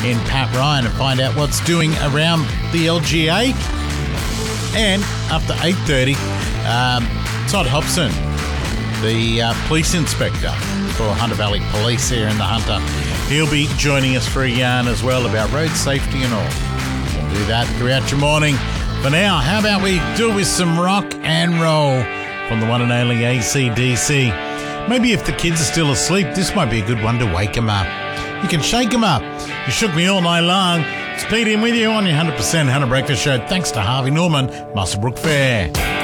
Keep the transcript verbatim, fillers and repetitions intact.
in Pat Ryan and find out what's doing around the L G A. And after eight thirty, um, Todd Hobson, the uh, police inspector for Hunter Valley Police here in the Hunter, he'll be joining us for a yarn as well about road safety and all. We'll do that throughout your morning. For now, how about we do it with some rock and roll from the one and only A C D C. Maybe if the kids are still asleep, this might be a good one to wake them up. You can shake them up. You shook me all night long. It's Pete in with you on your one hundred percent Hunter Breakfast Show. Thanks to Harvey Norman, Muswellbrook Fair.